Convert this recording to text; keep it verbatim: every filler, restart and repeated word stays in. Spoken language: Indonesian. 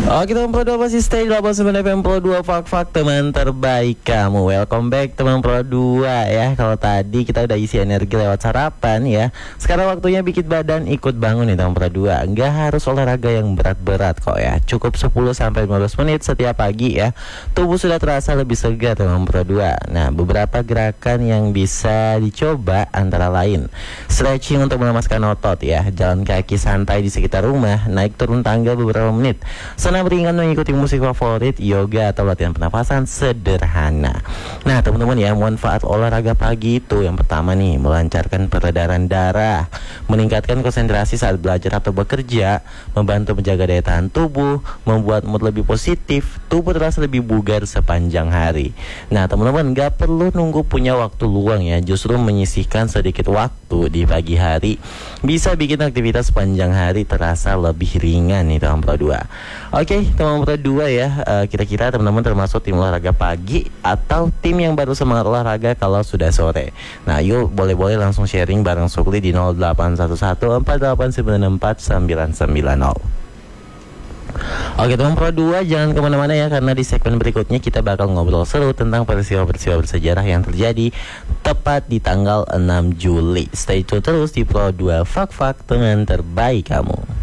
Oke teman Pro dua masih stay delapan puluh sembilan F M Pro dua Fak-Fak teman terbaik kamu. Welcome back teman Pro dua ya. Kalau tadi kita udah isi energi lewat sarapan ya, sekarang waktunya bikin badan ikut bangun nih teman Pro dua. Nggak harus olahraga yang berat-berat kok ya, cukup sepuluh sampai lima belas menit setiap pagi ya. Tubuh sudah terasa lebih segar teman Pro dua. Nah beberapa gerakan yang bisa dicoba antara lain stretching untuk melemaskan otot ya, jalan kaki santai di sekitar rumah, naik turun tangga beberapa menit, senam ringan mengikuti musik favorit, yoga atau latihan pernapasan sederhana. Nah teman-teman ya, manfaat olahraga pagi itu yang pertama nih, melancarkan peredaran darah, meningkatkan konsentrasi saat belajar atau bekerja, membantu menjaga daya tahan tubuh, membuat mood lebih positif, tubuh terasa lebih bugar sepanjang hari. Nah teman-teman gak perlu nunggu punya waktu luang ya, justru menyisihkan sedikit waktu di pagi hari bisa bikin aktivitas sepanjang hari terasa lebih ringan nih teman Pro dua. Oke teman Pro dua ya, uh, kira-kira teman-teman termasuk tim olahraga pagi atau tim yang baru semangat olahraga kalau sudah sore? Nah yuk boleh-boleh langsung sharing bareng Sukli di nol delapan satu satu empat delapan sembilan empat sembilan sembilan nol. Oke teman Pro dua, jangan kemana-mana ya, karena di segmen berikutnya kita bakal ngobrol seru tentang peristiwa-peristiwa bersejarah yang terjadi tepat di tanggal enam Juli. Stay tune terus di Pro dua Fak-Fak teman terbaik kamu.